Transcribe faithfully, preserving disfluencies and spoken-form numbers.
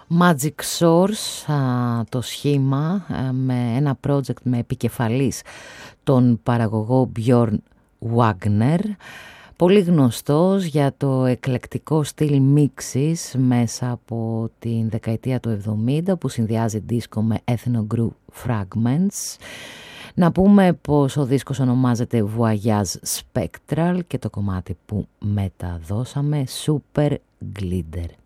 Magic Source, το σχήμα, με ένα project με επικεφαλής τον παραγωγό Björn Wagner, πολύ γνωστός για το εκλεκτικό στυλ μίξης μέσα από την δεκαετία του εβδομήντα που συνδυάζει δίσκο με ethno groove fragments. Να πούμε πως ο δίσκος ονομάζεται Voyage Spectral και το κομμάτι που μεταδώσαμε Super Glider.